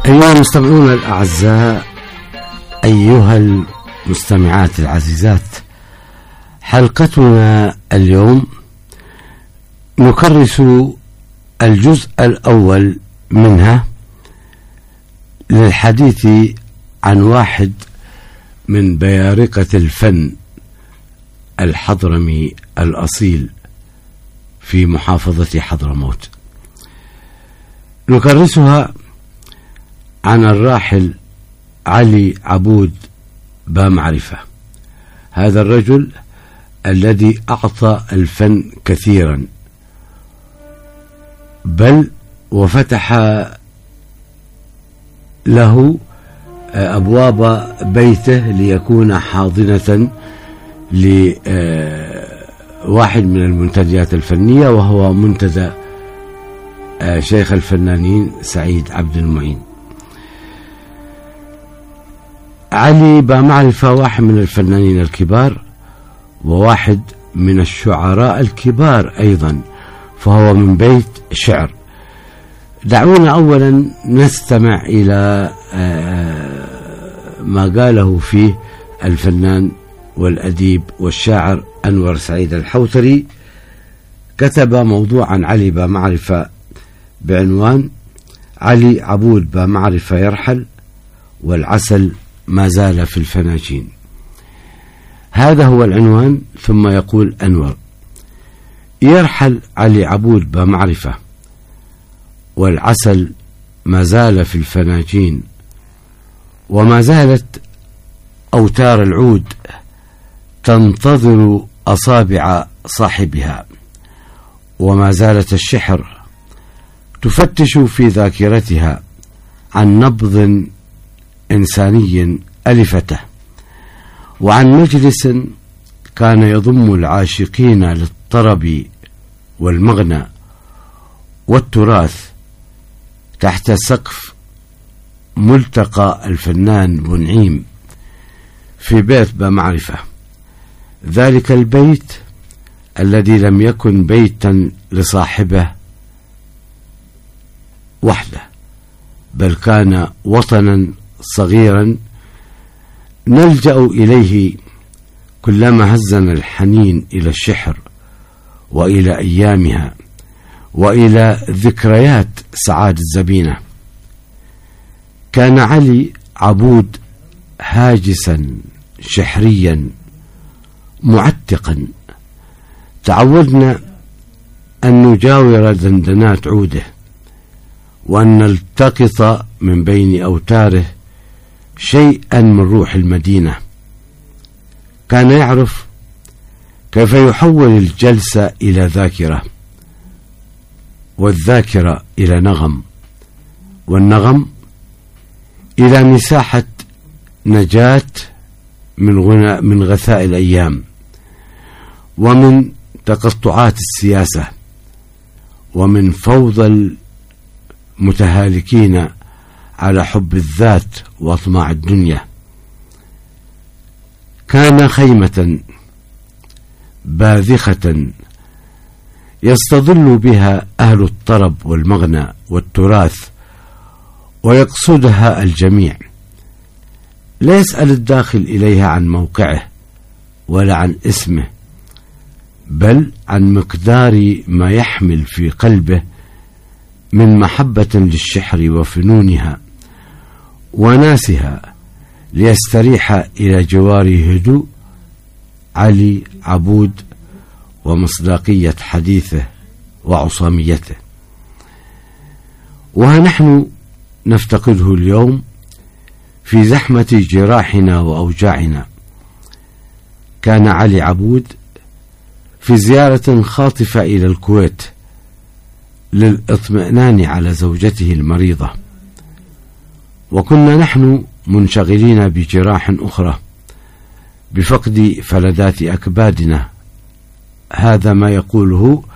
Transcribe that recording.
أيها المستمعون الأعزاء، أيها المستمعات العزيزات، حلقتنا اليوم نكرس الجزء الأول منها للحديث عن واحد من بيارقة الفن الحضرمي الأصيل في محافظة حضرموت. نكرسها عن الراحل علي عبود بامعرفة، هذا الرجل الذي أعطى الفن كثيرا، بل وفتح له أبواب بيته ليكون حاضنة لواحد من المنتديات الفنية، وهو منتدى شيخ الفنانين سعيد عبد المعين. علي بامعرفة واحد من الفنانين الكبار وواحد من الشعراء الكبار أيضا، فهو من بيت شعر. دعونا أولا نستمع إلى ما قاله فيه الفنان والأديب والشاعر أنور سعيد الحوتري. كتب موضوع عن علي بامعرفة بعنوان علي عبود بامعرفة يرحل والعسل ما زال في الفناجين. هذا هو العنوان. ثم يقول أنور: يرحل علي عبود بامعرفة والعسل ما زال في الفناجين، وما زالت أوتار العود تنتظر أصابع صاحبها، وما زالت الشحر تفتش في ذاكرتها عن نبض إنساني ألفته، وعن مجلس كان يضم العاشقين للطرب والمغنى والتراث تحت سقف ملتقى الفنان بنعيم في بيت بامعرفة، ذلك البيت الذي لم يكن بيتا لصاحبه وحده، بل كان وطنا صغيرا نلجأ إليه كلما هزنا الحنين إلى الشحر وإلى أيامها وإلى ذكريات سعادة الزبينة. كان علي عبود هاجسا شحريا معتقا، تعودنا أن نجاور دندنات عوده وأن نلتقط من بين أوتاره شيئا من روح المدينة. كان يعرف كيف يحول الجلسة إلى ذاكرة، والذاكرة إلى نغم، والنغم إلى مساحة نجاة من غثاء الأيام، ومن تقطعات السياسة، ومن فوضى المتهالكين على حب الذات وأطماع الدنيا. كان خيمة باذخة يستظل بها أهل الطرب والمغنى والتراث، ويقصدها الجميع، لا يسأل الداخل إليها عن موقعه ولا عن اسمه، بل عن مقدار ما يحمل في قلبه من محبة للشحر وفنونها وناسها، ليستريح إلى جوار هدوء علي عبود ومصداقية حديثه وعصاميته. وها نحن نفتقده اليوم في زحمة جراحنا وأوجاعنا. كان علي عبود في زيارة خاطفة إلى الكويت للإطمئنان على زوجته المريضة، وكنا نحن منشغلين بجراح أخرى بفقد فلذات أكبادنا. هذا ما يقوله